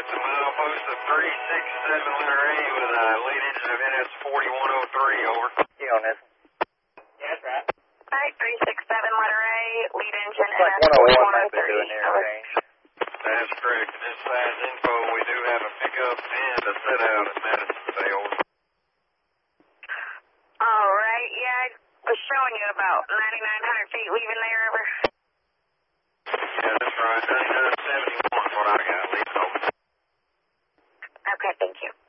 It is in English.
it's a milepost of 367 letter A with a lead engine of NS 4103, over. You on this? Yeah, that's right. Alright, 367 letter A, lead engine It's like NS 101 might be doing 4103. near Over. range. That's correct. This size info, we do have a pickup and a set out at Madison Sales. Alright, yeah, I was showing you about 9,900 feet leaving there, over. Yeah, that's right. 9971 is what I got. Leave it open. Okay, thank you.